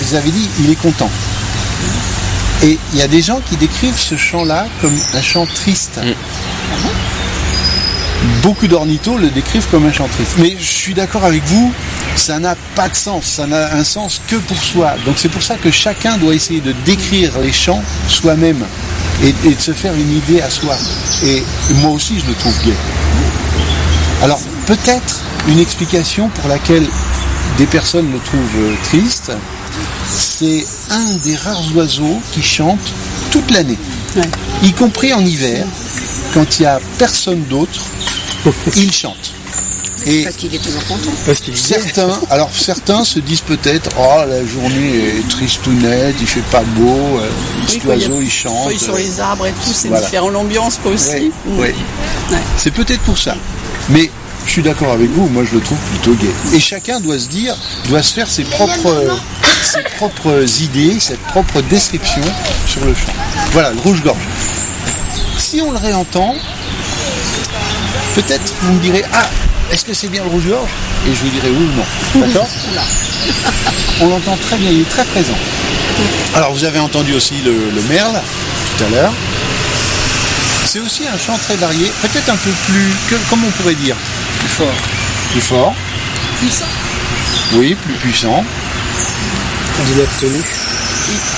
vous avez dit, il est content. Et il y a des gens qui décrivent ce chant-là comme un chant triste. Beaucoup d'ornithos le décrivent comme un chant triste. Mais je suis d'accord avec vous, ça n'a pas de sens, ça n'a un sens que pour soi. Donc c'est pour ça que chacun doit essayer de décrire les chants soi-même et de se faire une idée à soi. Et moi aussi je le trouve gai. Alors peut-être une explication pour laquelle des personnes le trouvent triste, c'est un des rares oiseaux qui chante toute l'année, y compris en hiver, quand il n'y a personne d'autre, il chante. Et parce qu'il est toujours content. Parce qu'il certains se disent peut-être, oh la journée est tristounette, il fait pas beau, cet oiseau il chante. Feuilles sur les arbres et tout, c'est différent, l'ambiance aussi. Oui. C'est peut-être pour ça. Mais je suis d'accord avec vous, moi je le trouve plutôt gai. Et chacun doit se faire ses propres idées, ses propres descriptions sur le chant. Voilà, le rouge-gorge. Si on le réentend, peut-être vous me direz, est-ce que c'est bien le rouge-gorge ? Et je vous dirai oui ou non. D'accord ? On l'entend très bien, il est très présent. Alors vous avez entendu aussi le merle tout à l'heure. C'est aussi un chant très varié, peut-être un peu plus, comment on pourrait dire ? Plus fort. Plus fort. Puissant. Oui, plus puissant. Des notes tenues. Pardon ?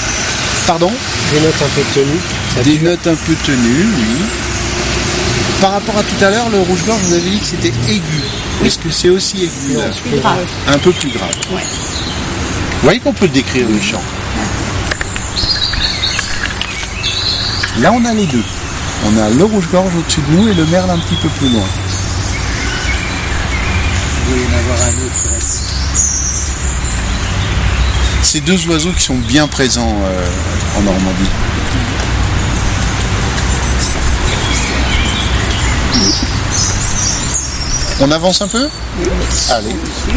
Des notes un peu tenues. Des notes un peu tenues, oui. Par rapport à tout à l'heure, le rouge-gorge, vous avez dit que c'était aigu. Est-ce que c'est aussi aigu là ? Plus grave. Un peu plus grave. Ouais. Vous voyez qu'on peut le décrire, le chant. Là, on a les deux. On a le rouge-gorge au-dessus de nous et le merle un petit peu plus loin. Il doit y en avoir un autre qui reste. C'est deux oiseaux qui sont bien présents en Normandie. On avance un peu ? Allez.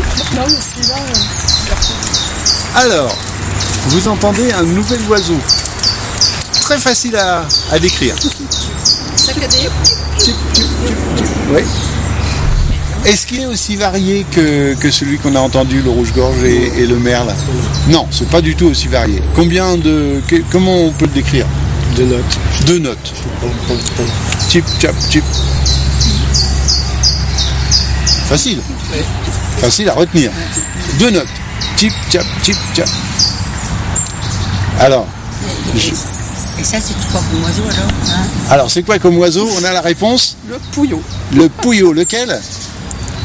Alors, vous entendez un nouvel oiseau. Très facile à décrire. Saccadé. Oui. Est-ce qu'il est aussi varié que celui qu'on a entendu, le rouge-gorge et le merle ? Non, c'est pas du tout aussi varié. Comment on peut le décrire ? 2 notes. 2 notes. Chip, chap, chip. Facile. Facile à retenir. 2 notes. Chip, chap, chip, chap. Alors. Et ça, c'est quoi comme oiseau alors Alors, c'est quoi comme oiseau ? On a la réponse ? Le pouillot. Le pouillot, lequel ? Véloce ?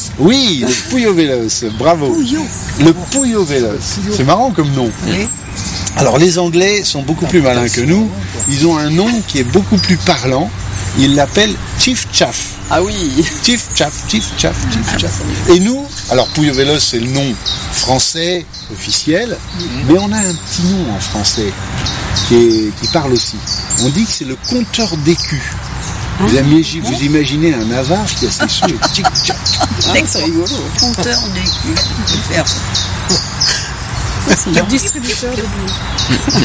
Oui, le pouillot véloce, bravo. Le pouillot véloce. C'est marrant comme nom. Oui. Alors les Anglais sont beaucoup plus malins que nous. Ils ont un nom qui est beaucoup plus parlant. Ils l'appellent Chief Chaff. Ah oui. Chief Chaff, Chief Chaff, Chief Chaff. Et nous, alors pouillot véloce c'est le nom français officiel, mais on a un petit nom en français qui parle aussi. On dit que c'est le compteur d'écus. Vous imaginez un avare qui a ses sous et tic-tac. C'est rigolo. Compteur d'écus. C'est le distributeur de blé.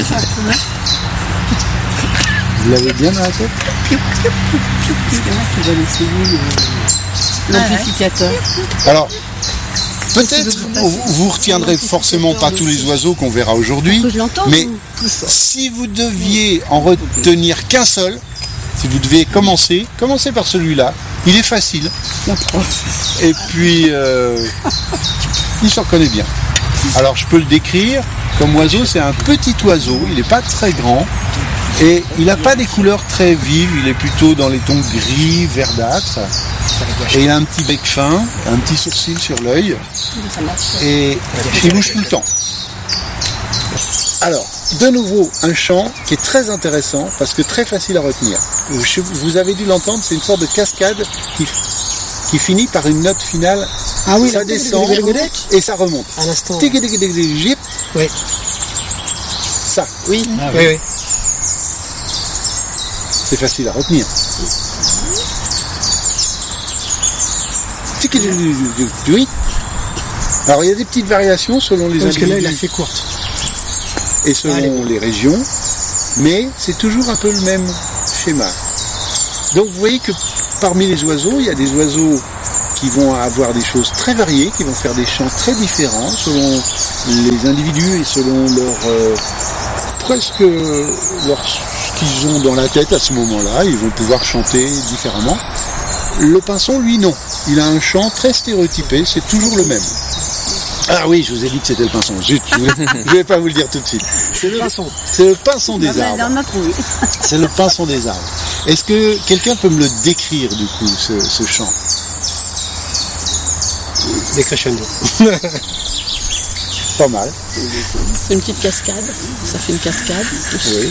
Vous l'avez bien dans la tête ? Tu vas essayer l'amplificateur. Alors, peut-être vous retiendrez forcément pas tous les oiseaux qu'on verra aujourd'hui, mais si vous deviez en retenir qu'un seul, si vous deviez commencer par celui-là. Il est facile. Et puis, il se reconnaît bien. Alors, je peux le décrire comme oiseau. C'est un petit oiseau. Il n'est pas très grand. Et il n'a pas des couleurs très vives. Il est plutôt dans les tons gris, verdâtres. Et il a un petit bec fin, un petit sourcil sur l'œil. Et il bouge tout le temps. Alors, de nouveau, un chant qui est très intéressant parce que très facile à retenir. Vous avez dû l'entendre, c'est une sorte de cascade qui finit par une note finale. Ah oui, ça descend et ça remonte. À l'instant. Oui. Ça. Oui. Ah, oui. Oui. C'est facile à retenir. Oui. Alors il y a des petites variations selon les individus. Parce que là, il a fait courte. Et selon les régions, mais c'est toujours un peu le même schéma. Donc vous voyez que parmi les oiseaux, il y a des oiseaux qui vont avoir des choses très variées, qui vont faire des chants très différents selon les individus et selon presque ce qu'ils ont dans la tête à ce moment-là, ils vont pouvoir chanter différemment. Le pinson, lui, non. Il a un chant très stéréotypé, c'est toujours le même. Ah oui, je vous ai dit que c'était le pinson. Zut, je vais pas vous le dire tout de suite. C'est le pinson des arbres. On a trouvé. C'est le pinson des arbres. Est-ce que quelqu'un peut me le décrire, du coup, ce chant? Des crescendo. Pas mal. C'est une petite cascade. Ça fait une cascade. Oui.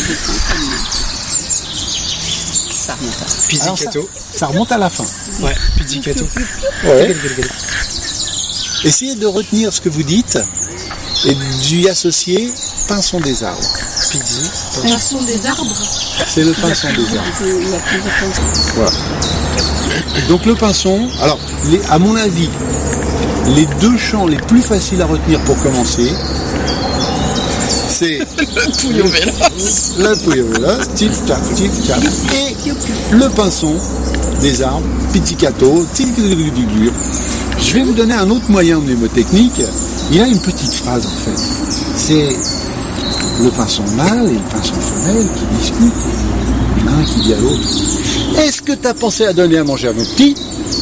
Ça remonte à... Pizzicato. Ça remonte à la fin. Ouais, pizzicato. Ouais. Essayez de retenir ce que vous dites et d'y associer pinson des arbres. Pizzi. Pinson des arbres. C'est le pinson des arbres. Il y a plusieurs pinsons. Voilà. Donc le pinson, alors à mon avis, les deux chants les plus faciles à retenir pour commencer, c'est Le Puyo Véloce. la Puyo Véloce, tic-tac, tic-tac, et le pinson des arbres, pizzicato, tic-tac. Je vais vous donner un autre moyen mnémotechnique. Il a une petite phrase en fait. C'est le pinson mâle et le pinson femelle qui discutent. Il y en a un qui dit à l'autre: est-ce que tu as pensé à donner à manger à nos petits?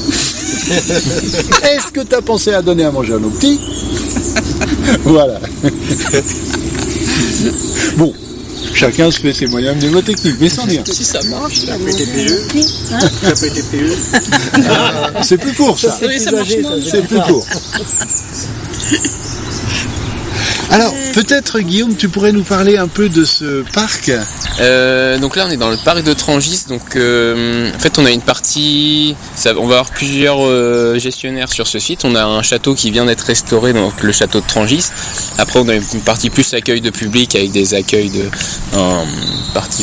Est-ce que tu as pensé à donner à manger à nos petits? Voilà. Bon, chacun se fait ses moyens mnémotechniques, mais sans dire. Si ça marche, là. C'est plus court ça. Oui, ça marche moins. C'est plus court. Alors, peut-être Guillaume, tu pourrais nous parler un peu de ce parc. Donc là on est dans le parc de Trangis, donc en fait on a une partie, on va avoir plusieurs gestionnaires sur ce site. On a un château qui vient d'être restauré, donc le château de Trangis. Après on a une partie plus accueil de public avec des accueils de partie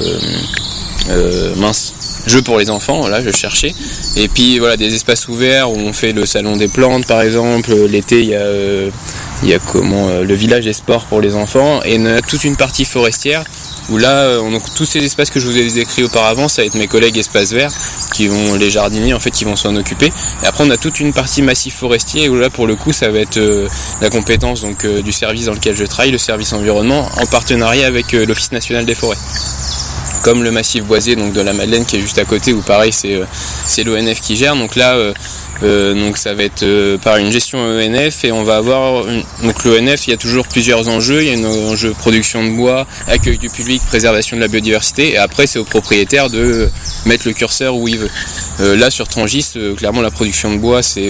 jeux pour les enfants, voilà, je cherchais. Et puis voilà, des espaces ouverts où on fait le salon des plantes par exemple. L'été il y a le village des sports pour les enfants, et on a toute une partie forestière où là, donc, tous ces espaces que je vous ai décrits auparavant, ça va être mes collègues espaces verts, les jardiniers en fait, qui vont s'en occuper. Et après, on a toute une partie massif forestier où là, pour le coup, ça va être la compétence donc du service dans lequel je travaille, le service environnement, en partenariat avec l'Office national des forêts. Comme le massif boisé donc de la Madeleine qui est juste à côté, où pareil, c'est l'ONF qui gère. Donc là, donc ça va être par une gestion ENF, et on va avoir donc l'ONF, il y a toujours plusieurs enjeux. Il y a un enjeu production de bois, accueil du public, préservation de la biodiversité, et après c'est au propriétaire de mettre le curseur où il veut. Là sur Trangis, clairement la production de bois c'est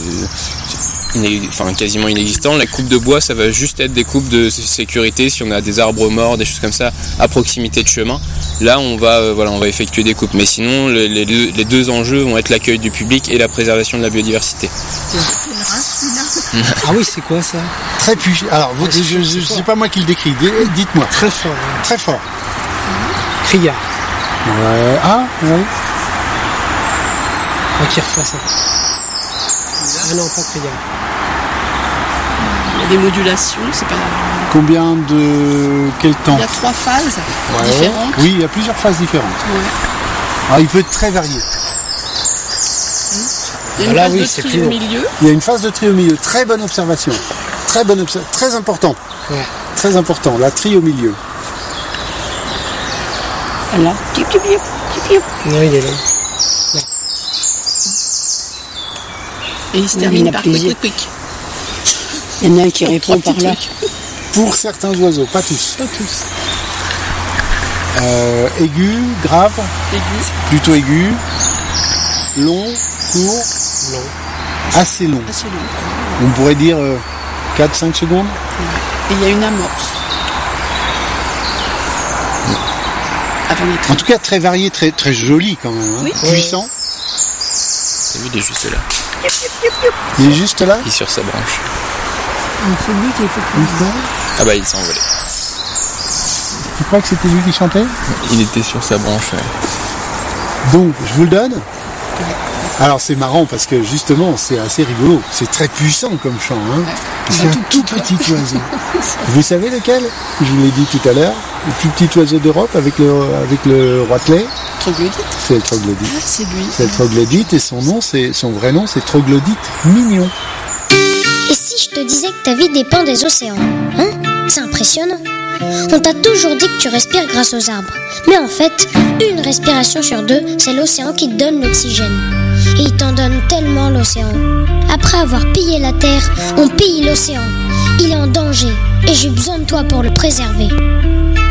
quasiment inexistant. La coupe de bois, ça va juste être des coupes de sécurité si on a des arbres morts, des choses comme ça à proximité de chemin. Là on va effectuer des coupes, mais sinon les deux enjeux vont être l'accueil du public et la préservation de la biodiversité. Ah oui, c'est quoi ça? Très puissant. Alors, je sais pas moi qui le décris. Dites-moi. Très fort. Hein. Très fort. Criard. Ouais. Ah, ouais. Qui refasse ça. Ah non, pas criard. Il y a des modulations, c'est pas... Combien de... Quel temps? Il y a 3 phases différentes. Oui, il y a plusieurs phases différentes. Ouais. Alors, il peut être très varié. Il y a une phase de tri au milieu. Il y a une phase de tri au milieu. Très bonne observation. Très important. Ouais. Très important. La tri au milieu. Là. Non, il est là. Et il se termine par quick. Il y en a un qui répond par là. Pour certains oiseaux, pas tous. Pas tous. Aigu, grave, Aigu. plutôt aigu, long, court, Non. assez long. Assez long. On pourrait dire 4-5 secondes. Et il y a une amorce. Avant les En traits. tout cas, très varié, très, très joli quand même. Hein. Oui. Puissant. T'as vu, il est juste là, Il est juste là. il est sur sa branche. C'est lui qui est fait Ah bah il s'est envolé. Tu crois que c'était lui qui chantait? Il était sur sa branche. Ouais. Donc, je vous le donne. Alors, c'est marrant parce que justement, c'est assez rigolo. C'est très puissant comme chant. Hein. C'est un tout petit oiseau. Vous savez lequel? Je vous l'ai dit tout à l'heure. Le plus petit oiseau d'Europe avec le roitelet. Troglodyte. C'est le troglodyte. C'est lui. C'est le troglodyte et son vrai nom, c'est troglodyte mignon. Et si je te disais que ta vie dépend des océans? Hein? C'est impressionnant. On t'a toujours dit que tu respires grâce aux arbres. Mais en fait, une respiration sur 2, c'est l'océan qui te donne l'oxygène. Et il t'en donne tellement, l'océan. Après avoir pillé la terre, on pille l'océan. Il est en danger et j'ai besoin de toi pour le préserver.